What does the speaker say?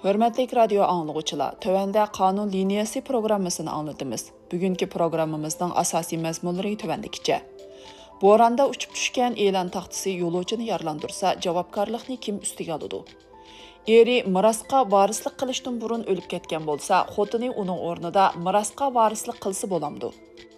Hörmətli radio anlıqçılar, tövəndə qanun liniyası proqrammasını anlatımız. Bugünkü proqramımızın asasi məzmunları tövəndikicə. Boranda uçup düşkən elan taxtısı yoluvchini yarlandırsa, javobgarlıqni kim üstüge alıdı? Eri mirasqa varislik qilishdan burun o'lib ketgan bo'lsa, xotini uning o'rnida mirasqa varislik qilsa bo'lamdi.